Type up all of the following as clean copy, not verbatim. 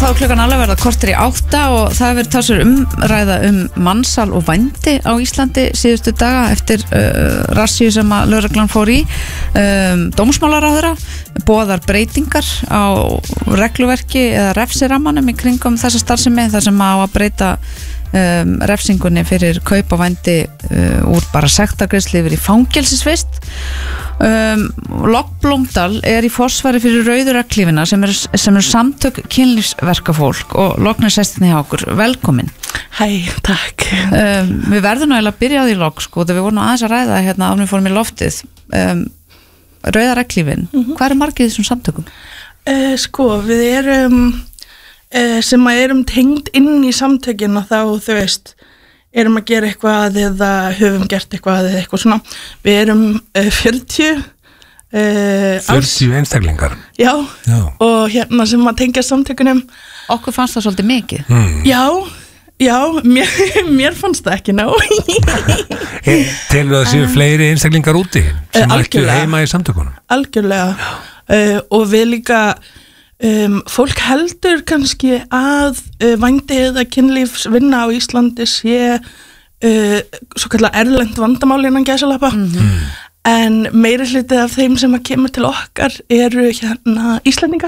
þá klukkan alveg verða korter í 8 og það verður talsverð umræða mansal og vændi á Íslandi síðustu daga eftir rassíu sem að lögreglan fór í. Dómsmálaráðherra boðar breytingar á regluverki eða refsirammanum í kringum þessa starfsemi þar sem á að breyta refsingunni fyrir kaup á vændi úr bara sektargreiðslu yfir í fangelsisvist. Logg Blómdal í forsvari fyrir Rauðu regnhlífina sem eru samtök kynlífsverkafólk og Logn sestinni hjá okkur. Velkomin. Hæ, takk. Við verðum nú eiginlega að byrja á því Logg sko, þegar við vorum aðeins að ræða hérna áður en við fórum í loftið. Rauða regnhlífin, hvað margir þessum samtökum? Sko, við erum sem að erum tengd inn í samtökin og þá, þú veist, erum að gera eitthvað eða höfum gert eitthvað eða eitthvað svona. Við erum 40 einstaklingar. Já, og hérna sem að tengja samtökunum. Okkur fannst það svolítið mikið. Já, mér fannst það ekki ná. Telur það séu fleiri einstaklingar úti sem ekki heima í samtökunum? Algjörlega. Og við líka fólk heldur kannski að vændi eða kynlífsvinna á Íslandi sé svo kallar erlend vandamál innan gæsalappa en meiri hluti af þeim sem að kemur til okkar eru hérna Íslendingar.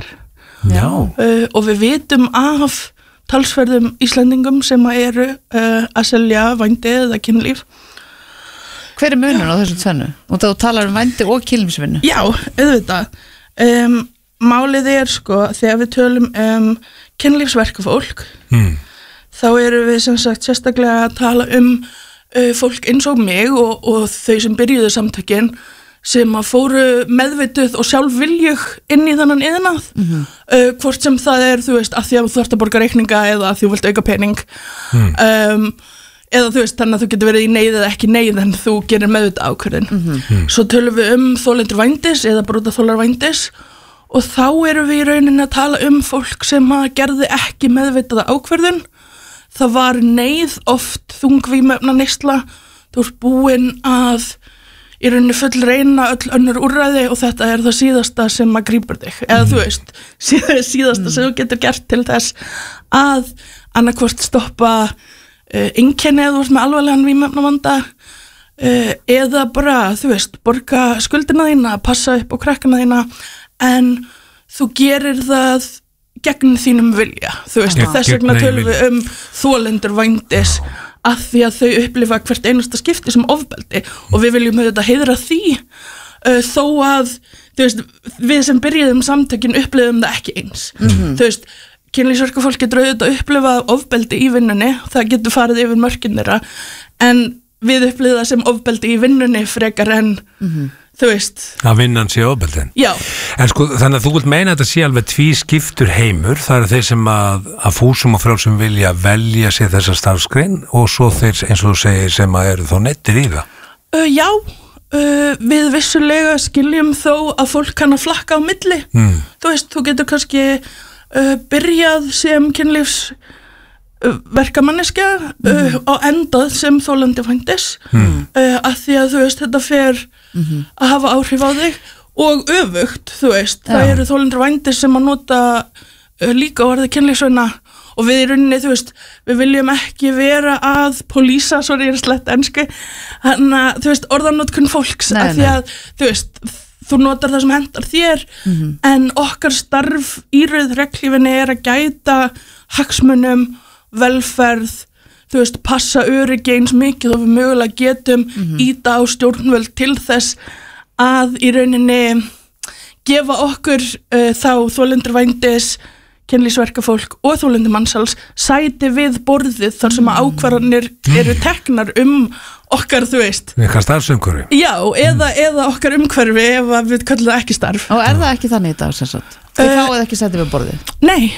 Og við vitum af talsverðum Íslendingum sem að eru að selja vændi eða kynlíf. Hver munur á þessu tvennu? Og þú talar vændi og kynlífsvinnu? Já, auðvitað. Málið sko, þegar við tölum kynlífsverkafólk, þá erum við sem sagt sérstaklega að tala fólk eins og mig og þau sem byrjuðu samtökin sem að fóru meðvituð og sjálfviljug inn í þennan iðnað, hvort sem það þú veist, að því að þú þarft að borga reikninga eða að þú vilt auka pening, eða þú veist, þannig að þú getur verið í neyð eða ekki neyð en þú gerir meðvitað ákvörðun. Svo tölum við þolendur vændis eða brotaþolar vændis og þá erum við í rauninni að tala fólk sem að gerði ekki meðvitaða ákvörðun. Það var neyð oft þungvímuefnaneysla, þú ert búin að í rauninni fullreyna öll önnur úrræði og þetta það síðasta sem að grípur þig, eða þú veist, síðasta sem þú getur gert til þess að annarkvort stoppa einkenni eða þú ert með alvarlegan vímuefnavanda eða bara, þú veist, borga skuldina þína, passa upp á krakkana þína en þú gerir það gegn þínum vilja, þú veist, þess vegna tölum við þolendur vændis að því að þau upplifa hvert einasta skipti sem ofbeldi og við viljum auðvitað heiðra því þó að, þú veist, við sem byrjuðum samtökin upplifum það ekki eins. Þú veist, kynlífsverkafólk getur auðvitað upplifað ofbeldi í vinnunni, það getur farið yfir mörkin þeirra en við upplifum það sem ofbeldi í vinnunni frekar en þú veist. Að vinnan sé ofbeldin. Já. En sko, þannig að þú vilt meina að þetta sé alveg tvískiptur heimur, það eru þeir sem að fúsum og frjálsum vilja velja sér þessa starfsgrein og svo þeir, eins og þú segir, sem að eru þá nettir í það. Já, við vissulega skiljum þó að fólk kann að flakka á milli. Þú veist, þú getur kannski byrjað sem kynlífs verkamanneskja og endað sem þolandi vændis að því að þú veist þetta fer að hafa áhrif á þig og öfugt, þú veist, það eru þolendur vændis sem að nota líka orðið kynlífsvinna og við í rauninni, þú veist, við viljum ekki vera að polísa, sorry, ég slett ensku, þannig að, þú veist, orðanotkun fólks að því að, þú veist, þú notar það sem hendar þér en okkar starf í Rauðu regnhlífinni að gæta hagsmunum velferð, þú veist, passa öryggi eins mikið og við mögulega getum íta á stjórnvöld til þess að í rauninni gefa okkur þá þolendur vændis, kynlífsverkafólk og þolendur mansals sæti við borðið þar sem að ákvarðanir eru teknar okkar, þú veist. Eitthvað starfsumhverfi. Já, eða okkar umhverfi ef við kallum það ekki starf. Og það ekki þannig í dag, sem sagt? Þið fáið ekki sæti við borðið? Nei.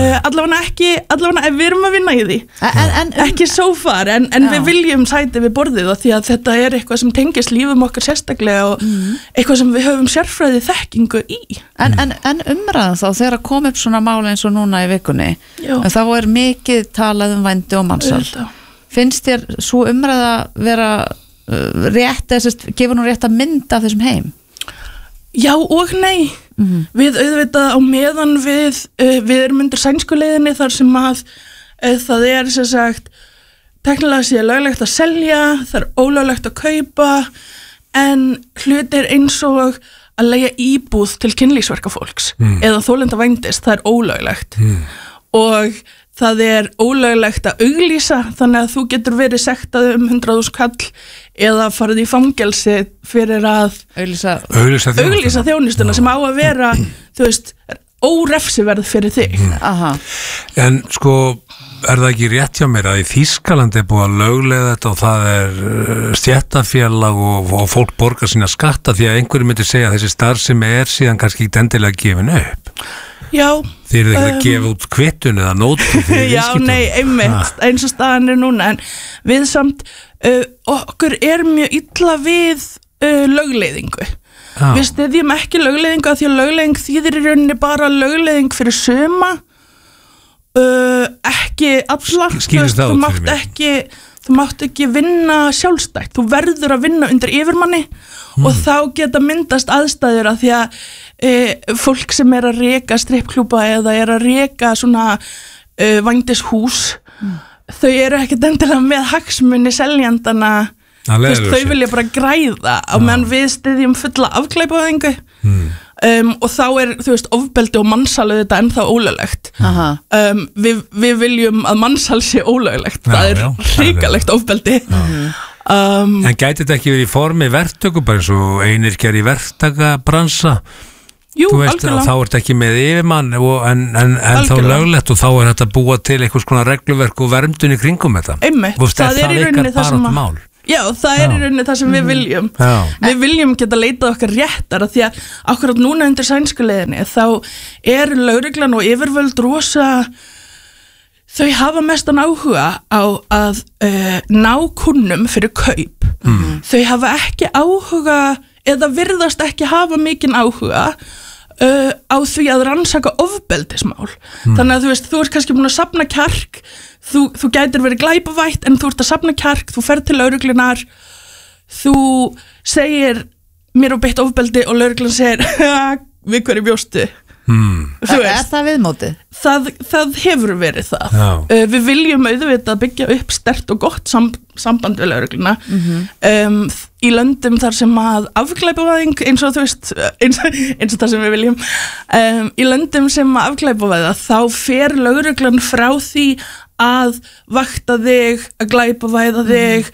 allavega við erum að vinna í því ekki so far en við viljum sæti við borðið því að þetta eitthvað sem tengist lífum okkar sérstaklega og eitthvað sem við höfum sérfræði þekkingu í en umræðan þá þegar kom upp svona mál eins og núna í vikunni þá mikið talað vændi og mansal finnst þér svo umræða vera rétt gefur nú rétt að mynda af þessum heim? Já og nei Við auðvitað á meðan við erum undir sænsku leiðinni þar sem að það sem sagt teknilega sé löglegt að selja, það ólöglegt að kaupa en hlutir eins og að leigja íbúð til kynlífsverkafólks eða þolenda vændis, það ólöglegt og það ólöglegt að auglýsa þannig að þú getur verið sektað 100.000 kall eða farið í fangelsi fyrir að auglýsa þjónustuna sem á að vera, þú veist, órefsiverð fyrir þig. En sko, er það ekki rétt hjá mér að í Þýskalandi búið að löglega þetta og það stéttarfélag og fólk borgar sína skatta því að einhverju myndi segja að þessi starfsemi síðan kannski ekki endilega gefin upp? Já. Þið eru ekki að gefa út kvittun eða nótu fyrir Já, nei, einmitt, eins og staðan núna en við samt, okkur mjög illa við lögleiðingu. Við styðjum ekki lögleiðingu af því að lögleiðing þýðir í rauninni bara lögleiðing fyrir suma, ekki alla, þú mátt ekki vinna sjálfstætt, þú verður að vinna undir yfirmanni og þá geta myndast aðstæður af því að fólk sem að reka strippklúba eða að reka svona vændishús, þau eru ekkert endilega með hagsmuni seljandana, þau vilja bara græða á meðan við styðjum fulla afglæpavæðingu og þá þú veist, ofbeldi og mannsal þetta ennþá ólöglegt. Við viljum að mannsal sé ólöglegt, það hrikalegt ofbeldi. En gæti þetta ekki verið í formi verktöku, bara eins og einyrkjar í verktakabransa? Jú, þú veist, þá þetta ekki með yfirmann en þá löglegt og þá þetta búa til einhvers konar regluverk og verndun í kringum þetta. Einmitt, það í rauninni það sem að Já, það í rauninni það sem við viljum. Við viljum geta leitað okkar réttar því að akkurat núna undir sænsku leiðinni þá lögreglan og yfirvöld rosa, þau hafa mestan áhuga á að ná kunnum fyrir kaup. Þau hafa ekki áhuga eða virðast ekki hafa mikinn áhuga á því að rannsaka ofbeldismál. Þannig að þú veist, þú ert kannski búin að safna kjark, þú gætir verið glæpavætt en þú ert að safna kjark, þú ferð til lögreglunar, þú segir mér á beitt ofbeldi og lögreglan segir við hverju bjóstu. Það viðmótið? Það hefur verið það. Við viljum auðvitað byggja upp sterkt og gott samband við lögregluna í löndum þar sem að afglæpavæðing eins og þú veist eins og það sem við viljum í löndum sem að afglæpavæða þá fer lögreglan frá því að vakta þig, að glæpavæða þig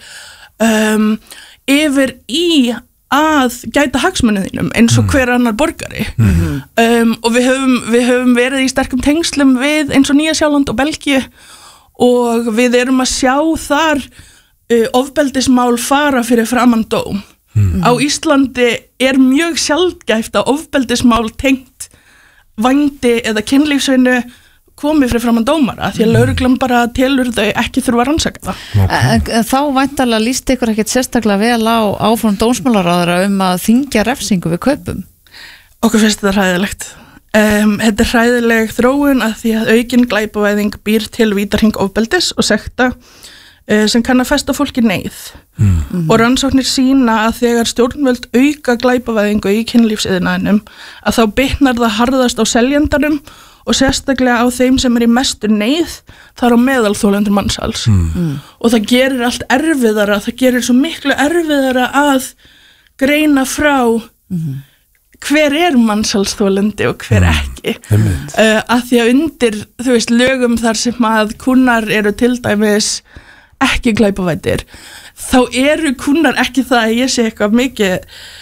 yfir í að gæta hagsmunum þínum eins og hver annar borgari og við höfum verið í sterkum tengslum við eins og Nýja-Sjáland og Belgíu og við erum að sjá þar ofbeldismál fara fyrir framan dóm. Á Íslandi mjög sjaldgæft að ofbeldismál tengt vændi eða kynlífsvinnu komið fyrir framan dómara því að lögreglan bara telur þau ekki þurfa að rannsaka það. Þá væntanlega líst ykkur ekkert sérstaklega vel á áfram dómsmálaráðherra að þyngja refsingu við kaupum? Okkur finnst þetta hræðilegt. Þetta hræðileg þróun að því að aukin glæpavæðing býr til vítahring ofbeldis og sekta sem kann að festa fólki neyð og rannsóknir sýna að þegar stjórnvöld auka glæpavæðingu í kynlífsiðnaðinum að þá bitnar það harðast á seljandanum og sérstaklega á þeim sem í mestu neyð þar á meðal þolendur mannsals og það gerir allt erfiðara, það gerir svo miklu erfiðara að greina frá hver mannsalsþolandi og hver ekki að því að undir, þú veist, lögum þar sem að kúnnar eru til dæmis ekki glæpavæddir þá eru kúnnar ekki það að ég sé eitthvað mikið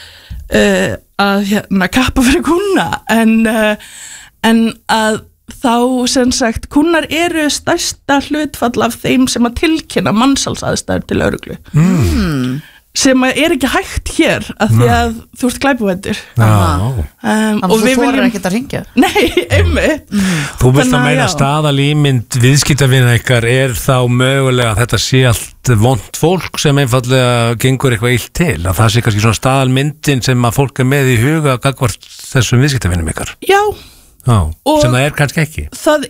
að kappa fyrir kúnna en að þá sem sagt kúnnar eru stærsta hlutfall af þeim sem að tilkynna mannsalsaðstæður til lögreglu sem ekki hægt hér af því að þú ert glæpavæddur og við viljum ekki að hringja. Nei, einmitt. Þú vilt að meina staðalímynd viðskiptavina ykkar þá mögulega að þetta sé allt vont fólk sem einfallega gengur eitthvað illt til, að það sé kannski svona staðalmyndin sem að fólk með í huga gagnvart þessum viðskiptavinum ykkar. Já. Sem það kannski ekki. Það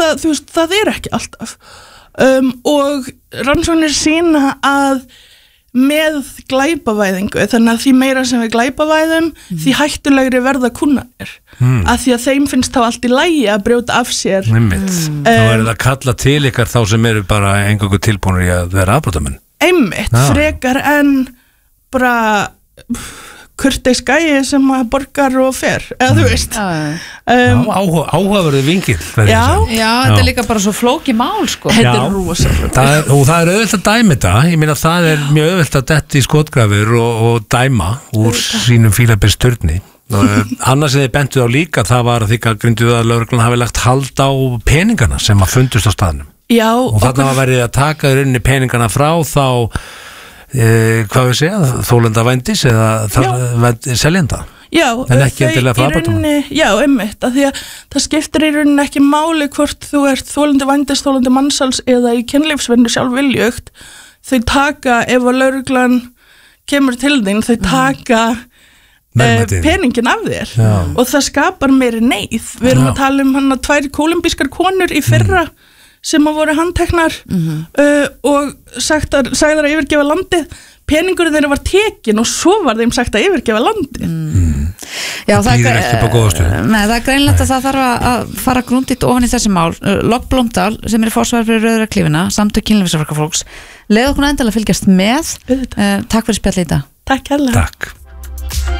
það ekki alltaf og rannsóknir sýna að með glæpavæðingu, þannig að því meira sem við glæpavæðum, því hættulegri verða kúnnarnir, að því að þeim finnst þá allt í lagi að brjóta af sér. Þá það að kalla til ykkar þá sem eru bara eingöngu tilbúnir í að vera afbrotamenn. Einmitt, frekar en bara kurteis gæi sem að borgar og fer, eða þú veist. Áhugaverður vinkill. Já, þetta er líka bara svo flóki mál, sko. Þetta er rosalega. Og það er auðvelt að dæma þetta, ég meina það er mjög auðvelt að detti í skotgrafir og dæma úr sínum fílabeinsturni. Annars sem þið bentuð á líka, það var að þið gagnrýnduð að lögreglan hafi lagt hald á peningana sem að fundust á staðnum. Já. Og þarna var verið að taka í rauninni peningana frá þá hvað við segja, þólenda vændis eða seljenda. Já, en ekki endilega frá afbrotamann. Já, einmitt, af því að það skiptir í rauninni ekki máli hvort þú ert þólandi vændis, þólandi mannsals eða í kynlífsvinnu sjálfviljugt. Þau taka, ef að lögreglan kemur til þín, þau taka peningin af þér. Og það skapar meiri neyð. Við erum að tala um 2 kólumbískar konur í fyrra sem að voru handteknar og sagðar að yfirgefa landið. Peningurinn þeirra var tekin og svo var þeim sagt að yfirgefa landið. Já, það er greinlegt að það þarf að fara grundigt ofan í þessi mál. Logg Blómdal, sem er forsvarar fyrir Rauða klífina, samtök kynlífsfólks, leið okkur endilega fylgjast með. Takk fyrir spjall í dag. Takk hérlega. Takk.